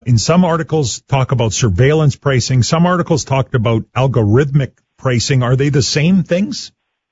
In some articles talk about surveillance pricing. Some articles talked about algorithmic pricing. Are they the same things?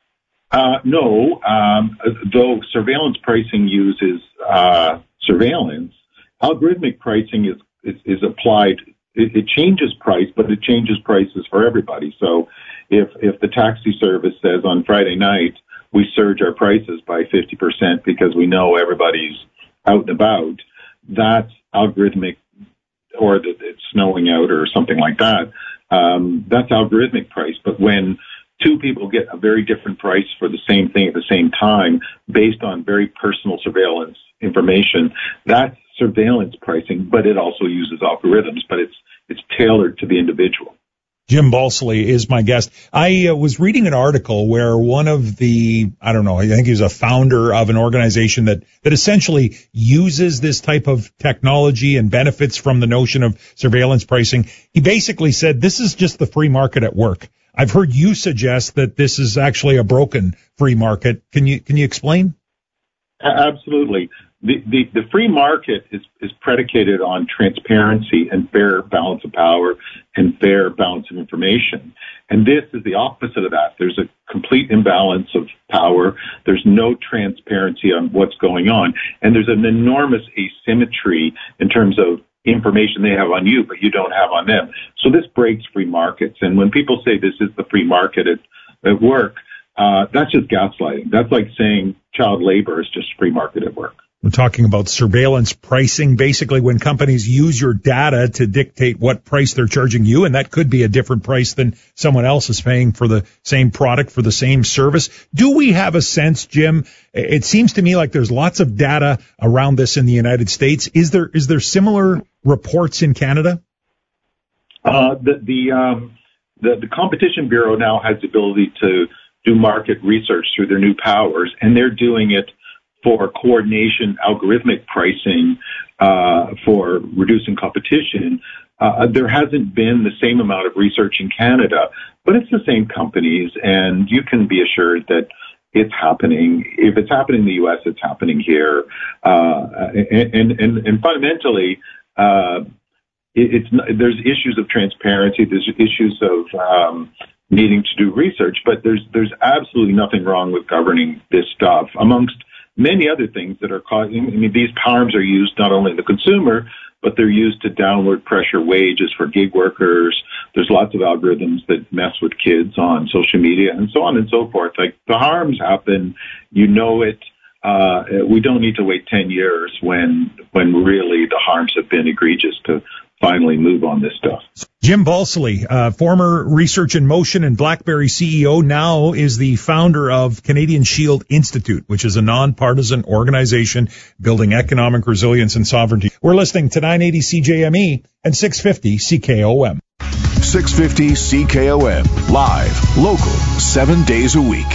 No, though surveillance pricing uses surveillance, algorithmic pricing is applied. It changes price, but it changes prices for everybody. So if the taxi service says on Friday night we surge our prices by 50% because we know everybody's out and about, that's algorithmic, or that it's snowing out or something like that. That's algorithmic price. But when two people get a very different price for the same thing at the same time based on very personal surveillance information, that's surveillance pricing, but it also uses algorithms, but it's tailored to the individual. Jim Balsillie is my guest. I was reading an article where one of the, I think he's a founder of an organization that essentially uses this type of technology and benefits from the notion of surveillance pricing. He basically said, this is just the free market at work. I've heard you suggest that this is actually a broken free market. Can you explain? Absolutely. The free market is predicated on transparency and fair balance of power and fair balance of information. And this is the opposite of that. There's a complete imbalance of power. There's no transparency on what's going on. And there's an enormous asymmetry in terms of information they have on you, but you don't have on them. So this breaks free markets. And when people say this is the free market at work, that's just gaslighting. That's like saying child labor is just free market at work. We're talking about surveillance pricing, basically when companies use your data to dictate what price they're charging you, and that could be a different price than someone else is paying for the same product, for the same service. Do we have a sense, Jim? It seems to me like there's lots of data around this in the United States. Is there similar reports in Canada? The Competition Bureau now has the ability to do market research through their new powers, and they're doing it for coordination, algorithmic pricing, for reducing competition. There hasn't been the same amount of research in Canada, but it's the same companies, and you can be assured that it's happening. If it's happening in the U.S., it's happening here. And fundamentally, there's issues of transparency, there's issues of needing to do research, but there's absolutely nothing wrong with governing this stuff, amongst many other things that are causing. I mean, these harms are used not only in the consumer, but they're used to downward pressure wages for gig workers. There's lots of algorithms that mess with kids on social media and so on and so forth. Like, the harms happen, you know it. We don't need to wait 10 years when really the harms have been egregious to finally move on this stuff. Jim Balsillie, former Research in Motion and BlackBerry CEO, now is the founder of Canadian Shield Institute, which is a nonpartisan organization building economic resilience and sovereignty. We're listening to 980 CJME and 650 CKOM. 650 CKOM, live, local, 7 days a week.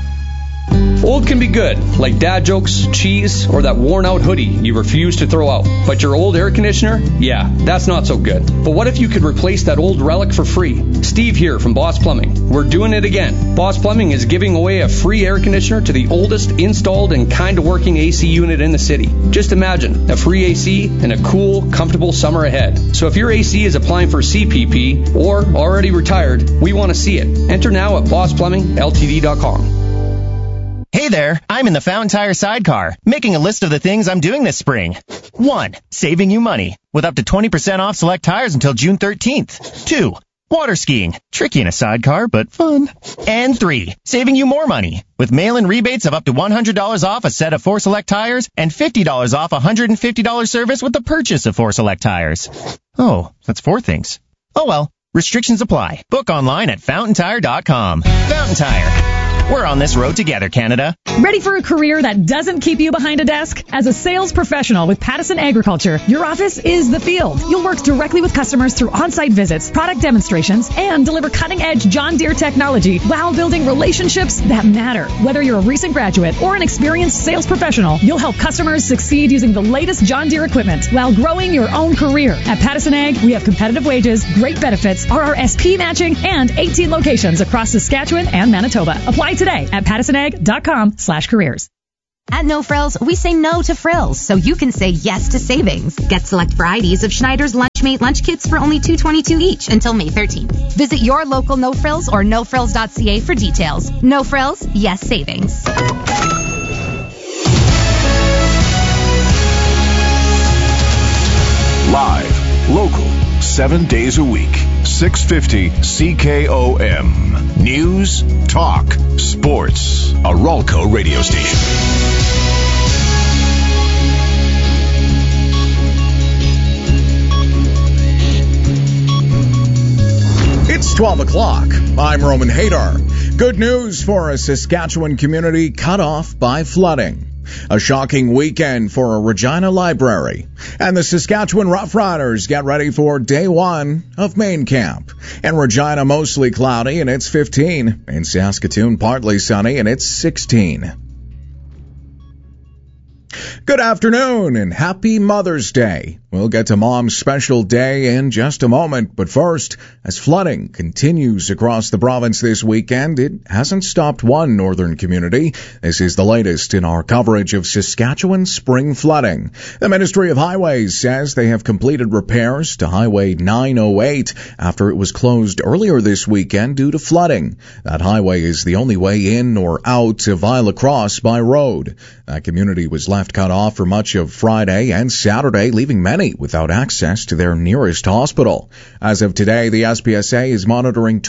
Old can be good, like dad jokes, cheese, or that worn-out hoodie you refuse to throw out. But your old air conditioner? Yeah, that's not so good. But what if you could replace that old relic for free? Steve here from Boss Plumbing. We're doing it again. Boss Plumbing is giving away a free air conditioner to the oldest installed and kind-of-working AC unit in the city. Just imagine, a free AC and a cool, comfortable summer ahead. So if your AC is applying for CPP or already retired, we want to see it. Enter now at bossplumbingltd.com. Hey there, I'm in the Fountain Tire sidecar, making a list of the things I'm doing this spring. 1. Saving you money, with up to 20% off select tires until June 13th. 2. Water skiing, tricky in a sidecar, but fun. And 3. Saving you more money, with mail-in rebates of up to $100 off a set of 4 select tires and $50 off a $150 service with the purchase of 4 select tires. Oh, that's 4 things. Oh well, restrictions apply. Book online at fountaintire.com. Fountain Tire. We're on this road together, Canada. Ready for a career that doesn't keep you behind a desk? As a sales professional with Pattison Agriculture, your office is the field. You'll work directly with customers through on-site visits, product demonstrations, and deliver cutting-edge John Deere technology while building relationships that matter. Whether you're a recent graduate or an experienced sales professional, you'll help customers succeed using the latest John Deere equipment while growing your own career. At Pattison Ag, we have competitive wages, great benefits, RRSP matching, and 18 locations across Saskatchewan and Manitoba. Apply today at pattisonag.com/careers. At No Frills, we say no to frills, so you can say yes to savings. Get select varieties of Schneider's Lunchmate lunch kits for only $2.22 each until May 13th. Visit your local No Frills or nofrills.ca for details. No Frills, yes savings. Live, local, 7 days a week. 650 CKOM. News, talk, sports. A Ralco radio station. It's 12 o'clock. I'm Roman Hadar. Good news for a Saskatchewan community cut off by flooding. A shocking weekend for a Regina library. And the Saskatchewan Roughriders get ready for day one of main camp. In Regina, mostly cloudy, and it's 15. In Saskatoon, partly sunny, and it's 16. Good afternoon and happy Mother's Day. We'll get to Mom's special day in just a moment, but first, as flooding continues across the province this weekend, it hasn't stopped one northern community. This is the latest in our coverage of Saskatchewan spring flooding. The Ministry of Highways says they have completed repairs to Highway 908 after it was closed earlier this weekend due to flooding. That highway is the only way in or out of Isla Cross by road. That community was left cut off for much of Friday and Saturday, leaving many without access to their nearest hospital. As of today, the SPSA is monitoring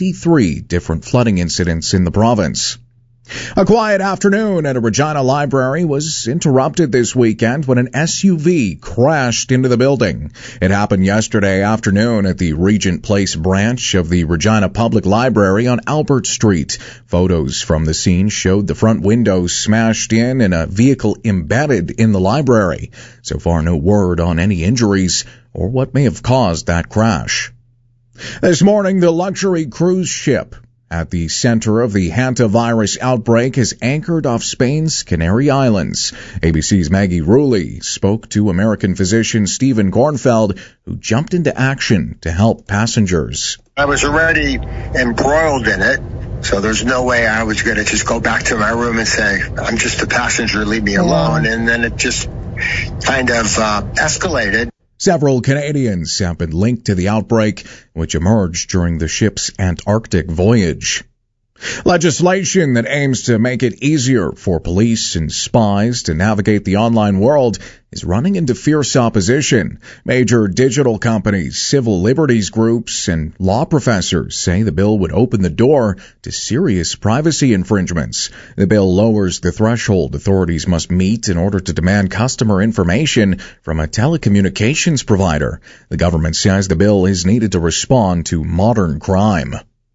23 different flooding incidents in the province. A quiet afternoon at a Regina library was interrupted this weekend when an SUV crashed into the building. It happened yesterday afternoon at the Regent Place branch of the Regina Public Library on Albert Street. Photos from the scene showed the front windows smashed in and a vehicle embedded in the library. So far, no word on any injuries or what may have caused that crash. This morning, the luxury cruise ship at the center of the hantavirus outbreak is anchored off Spain's Canary Islands. ABC's Maggie Rulli spoke to American physician Stephen Kornfeld, who jumped into action to help passengers. I was already embroiled in it, so there's no way I was going to just go back to my room and say, I'm just a passenger, leave me alone. And then it just kind of escalated. Several Canadians have been linked to the outbreak, which emerged during the ship's Antarctic voyage. Legislation that aims to make it easier for police and spies to navigate the online world is running into fierce opposition. Major digital companies, civil liberties groups, and law professors say the bill would open the door to serious privacy infringements. The bill lowers the threshold authorities must meet in order to demand customer information from a telecommunications provider. The government says the bill is needed to respond to modern crime.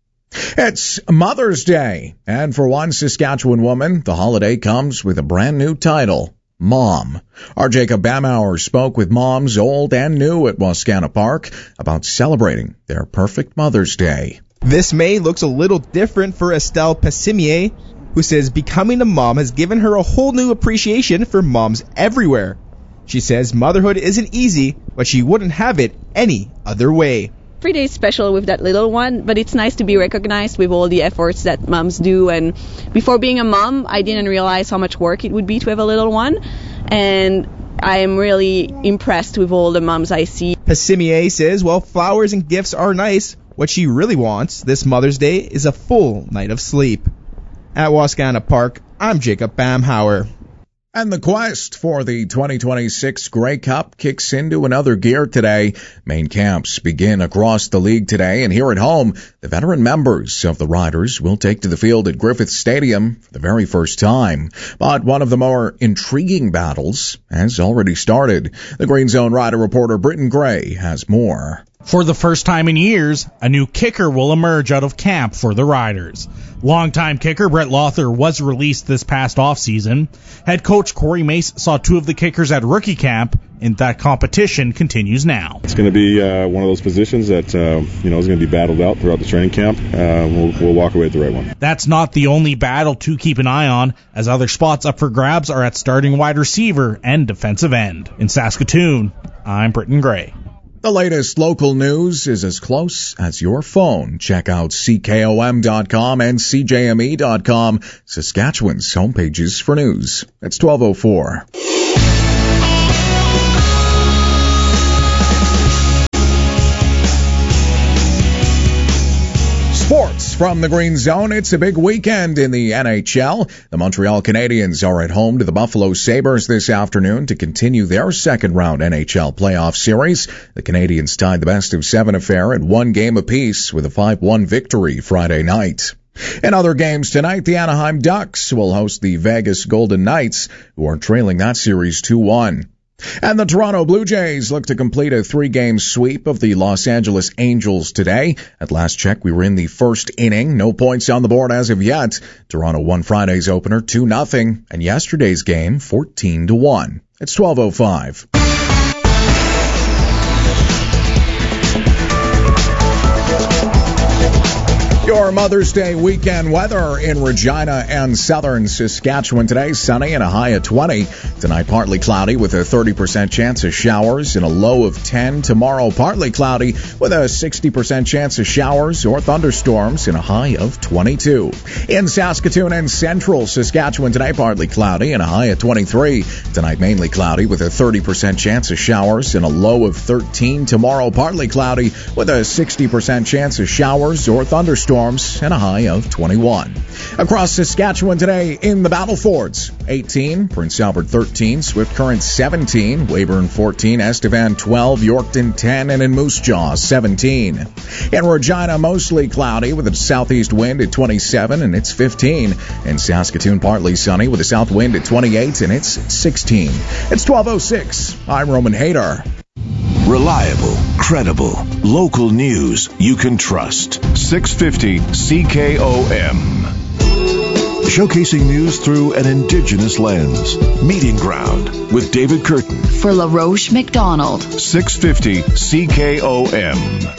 It's Mother's Day, and for one Saskatchewan woman, the holiday comes with a brand new title, Mom. Our Jacob Bamauer spoke with moms old and new at Wascana Park about celebrating their perfect Mother's Day. This May looks a little different for Estelle Passimier, who says becoming a mom has given her a whole new appreciation for moms everywhere. She says motherhood isn't easy, but she wouldn't have it any other way. Every day is special with that little one, but it's nice to be recognized with all the efforts that moms do. And before being a mom, I didn't realize how much work it would be to have a little one. And I am really impressed with all the moms I see. Passimier says, while flowers and gifts are nice, what she really wants this Mother's Day is a full night of sleep. At Wascana Park, I'm Jacob Bamhauer. And the quest for the 2026 Grey Cup kicks into another gear today. Main camps begin across the league today, and here at home, the veteran members of the Riders will take to the field at Griffith Stadium for the very first time. But one of the more intriguing battles has already started. The Green Zone Rider reporter Britton Gray has more. For the first time in years, a new kicker will emerge out of camp for the Riders. Longtime kicker Brett Lawther was released this past offseason. Head coach Corey Mace saw two of the kickers at rookie camp, and that competition continues now. It's going to be one of those positions that is going to be battled out throughout the training camp. We'll walk away with the right one. That's not the only battle to keep an eye on, as other spots up for grabs are at starting wide receiver and defensive end. In Saskatoon, I'm Britton Gray. The latest local news is as close as your phone. Check out CKOM.com and CJME.com, Saskatchewan's homepages for news. It's 12:04. Sports from the Green Zone. It's a big weekend in the NHL. The Montreal Canadiens are at home to the Buffalo Sabres this afternoon to continue their second-round NHL playoff series. The Canadiens tied the best-of-7 affair at 1 game apiece with a 5-1 victory Friday night. In other games tonight, the Anaheim Ducks will host the Vegas Golden Knights, who are trailing that series 2-1. And the Toronto Blue Jays look to complete a 3-game sweep of the Los Angeles Angels today. At last check, we were in the first inning. No points on the board as of yet. Toronto won Friday's opener 2-0, and yesterday's game 14-1. It's 12:05. Your Mother's Day weekend weather in Regina and southern Saskatchewan today. Sunny and a high of 20. Tonight, partly cloudy with a 30% chance of showers and a low of 10. Tomorrow, partly cloudy with a 60% chance of showers or thunderstorms and a high of 22. In Saskatoon and central Saskatchewan today, partly cloudy and a high of 23. Tonight, mainly cloudy with a 30% chance of showers and a low of 13. Tomorrow, partly cloudy with a 60% chance of showers or thunderstorms and a high of 21. Across Saskatchewan today in the Battle Forts, 18, Prince Albert 13, Swift Current 17, Weyburn 14, Estevan 12, Yorkton 10, and in Moose Jaw 17. In Regina, mostly cloudy with a southeast wind at 27 and it's 15. In Saskatoon, partly sunny with a south wind at 28 and it's 16. It's 12:06. I'm Roman Hader. Reliable, credible, local news you can trust. 650 CKOM. Showcasing news through an Indigenous lens. Meeting Ground with David Curtin. For LaRoche McDonald. 650 CKOM.